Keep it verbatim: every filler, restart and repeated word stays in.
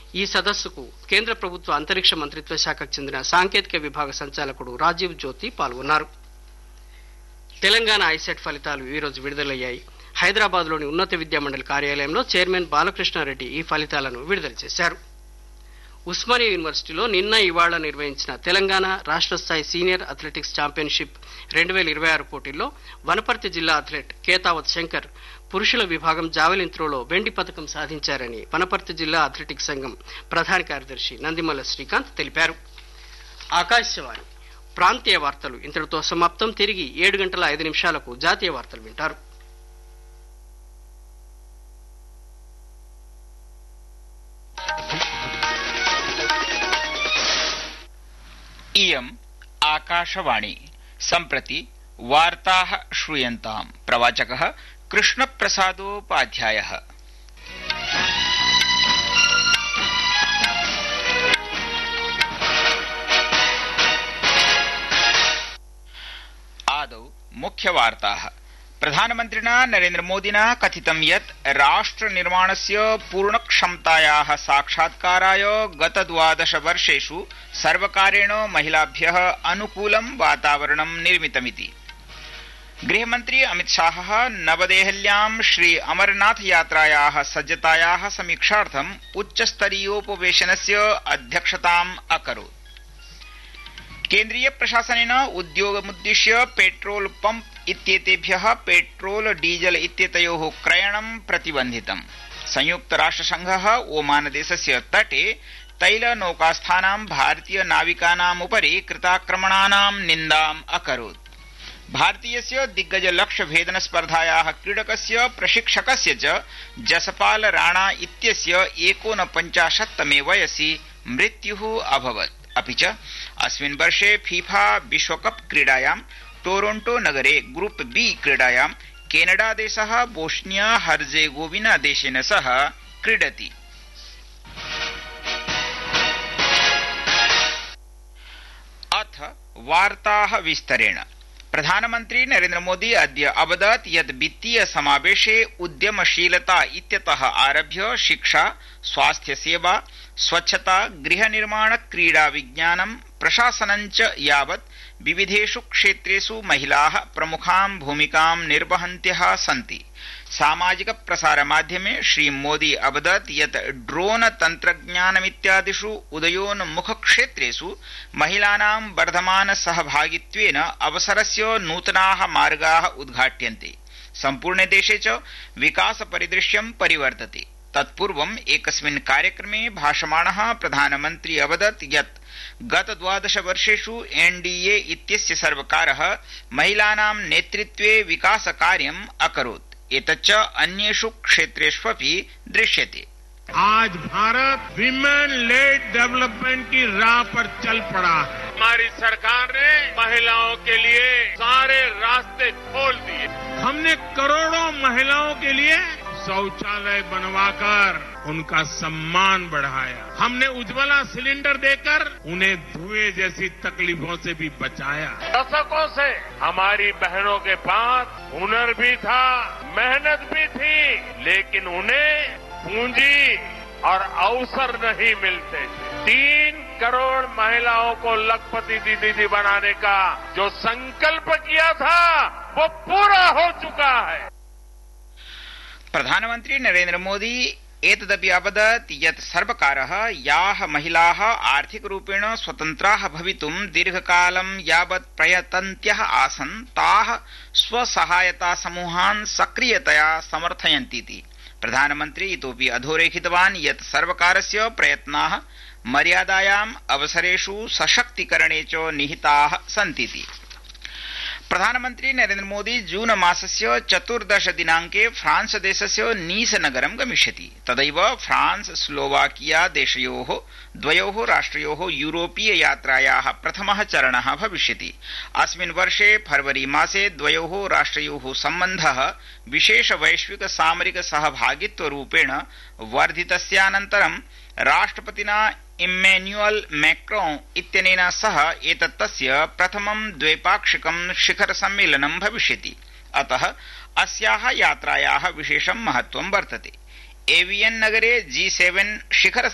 ఈ సదస్సుకు కేంద్ర ప్రభుత్వ అంతరిక్ష మంత్రిత్వ శాఖకు చెందిన సాంకేతిక విభాగ సంచాలకుడు రాజీవ్ జ్యోతి పాల్గొన్నారు. తెలంగాణ ఐసెట్ ఫలితాలు ఈ రోజు విడుదలయ్యాయి. హైదరాబాద్ లోని ఉన్నత విద్యా మండలి కార్యాలయంలో చైర్మన్ బాలకృష్ణారెడ్డి ఈ ఫలితాలను విడుదల చేశారు. ఉస్మానియా యూనివర్సిటీలో నిన్న ఇవాళ నిర్వహించిన తెలంగాణ రాష్ట్ర స్థాయి సీనియర్ అథ్లెటిక్స్ ఛాంపియన్షిప్ రెండు వేల ఇరవై ఆరు పోటీల్లో వనపర్తి జిల్లా అథ్లెట్ కేతావత్ శంకర్ పురుషుల విభాగం జావెలిన్ త్రోలో వెండి పథకం సాధించారని వనపర్తి జిల్లా అథ్లెటిక్స్ సంఘం ప్రధాన కార్యదర్శి నందిమల్ల శ్రీకాంత్ తెలిపారు. ఆకాశవాణి ప్రాంతీయ వార్తలు ఇంతటితో సమాప్తం. తిరిగి ఏడు గంటల ఐదు నిమిషాలకు జాతీయ వార్తలు వింటారు. इयम् आकाशवाणी सम्प्रति वार्ताः श्रूयन्ताम्. प्रवाचकः कृष्णप्रसादोपाध्यायः. आदौ मुख्यवार्ताः. प्रधानमन्त्रिणा नरेन्द्रमोदिना कथितं यत् राष्ट्रनिर्माणस्य पूर्णक्षमतायाः साक्षात्काराय गत द्वादश वर्षेषु सर्वकारेण महिलाभ्यः अनुकूलं वातावरणं निर्मितमिति. गृहमन्त्री अमितशाहः नवदेहल्यां श्री अमरनाथ यात्रायाः सज्जतायाः समीक्षार्थम् उच्चस्तरीयोपवेशनस्य अध्यक्षताम् अकरोत्. केन्द्रीय प्रशासनेन उद्योगमुद्दिश्य पेट्रोल पम्प इत्येतेभ्यः पेट्रोल डीजल इत्येतयोः क्रयणं प्रतिबन्धितम्. संयुक्तराष्ट्रसंघः ओमानदेशस्य तटे तैलनौकास्थानां भारतीय नाविकानामुपरि कृताक्रमणानां निन्दाम् अकरोत्. भारतीयस्य दिग्गज लक्ष्यभेदन स्पर्धायाः क्रीडकस्य प्रशिक्षकस्य च जसपाल राणा इत्यस्य एकोनपञ्चाशत्तमे वयसि मृत्युः अभवत्. अपि च अस्मिन् वर्षे फीफा विश्वकप क्रीडायां टोरोंटो नगरे ग्रुप बी क्रीडायां केनडादेशः बोस्निया हर्जेगोविना देशेन सह क्रीडति. अथ वार्ताः विस्तरेण. प्रधानमन्त्री नरेन्द्रमोदी अद्य अवदत् यत् वित्तीय समावेशे उद्यमशीलता इत्यतः आरभ्य शिक्षा, स्वास्थ्यसेवा, स्वच्छता, गृहनिर्माण, क्रीडा, विज्ञानं, प्रशासनञ्च यावत् विविधेषु क्षेत्रेषु महिलाः प्रमुखां भूमिकां निर्वहन्त्यः सन्ति. सामाजिक प्रसारमाध्यमे श्रीमोदी अवदत् यत् ड्रोन तन्त्रज्ञानमित्यादिषु उदयोन्मुखक्षेत्रेषु महिलानां वर्धमान सहभागित्वेन अवसरस्य नूतनाः मार्गाः उद्घाट्यन्ते. सम्पूर्णे देशे च विकास परिदृश्यं परिवर्तते. तत्पूर्वम् एकस्मिन् कार्यक्रमे भाषमाणः प्रधानमन्त्री अवदत् यत् गत द्वादश वर्षेषु एनडीए इत्यस्य सर्वकारः महिलानां नेतृत्वे विकासकार्यम् अकरोत्. एतच्च अन्येषु क्षेत्रेष्वपि दृश्यते. आज भारत विमेन लेड डेवलपमेंट की राह पर चल पड़ा है. हमारी सरकार ने महिलाओं के लिए सारे रास्ते खोल दिए. हमने करोड़ों महिलाओं के लिए शौचालय बनवाकर उनका सम्मान बढ़ाया. हमने उज्ज्वला सिलेंडर देकर उन्हें धुएं जैसी तकलीफों से भी बचाया. दशकों से हमारी बहनों के पास हुनर भी था, मेहनत भी थी, लेकिन उन्हें पूंजी और अवसर नहीं मिलते. तीन करोड़ महिलाओं को लखपति दीदी बनाने का जो संकल्प किया था वो पूरा हो चुका है. प्रधानमन्त्री नरेन्द्र मोदी एतदपि अवदत् यत् सर्वकारः याः महिलाः आर्थिकरूपेण स्वतन्त्राः भवितुं दीर्घकालं यावत् प्रयतन्त्यः आसन् ताः स्वसहायता समूहान् सक्रियतया समर्थयन्तीति. प्रधानमन्त्री इतोपि अधोरेखितवान् यत् सर्वकारस्य प्रयत्नाः मर्यादायाम् अवसरेषु सशक्तीकरणे च निहिताः सन्तीति. प्रधानमन्त्री नरेन्द्र मोदी जून मासस्य चतुर्दश दिनांके फ्रांस देशस्य नीस नगरं गमिष्यति. तदैव फ्रांस स्लोवाकिया देशयोः द्वयोः राष्ट्रयोः यूरोपीय यात्रायाः प्रथमः चरणः भविष्यति. अस्मिन् वर्षे फरवरी मासे द्वयोः राष्ट्रयोः सम्बन्धः विशेष वैश्विक सामरिक सहभागित्वरूपेण वर्धितस्यानन्तरं राष्ट्रपतिना इम्मेन्युअल मैक्रों इत्यनेन सह एतत् तस्य प्रथमं द्वैपाक्षिकं शिखर सम्मेलनं भविष्यति. अतः अस्याः यात्रायाः विशेषं महत्वं वर्तते. एवियन नगरे जी सेवन शिखर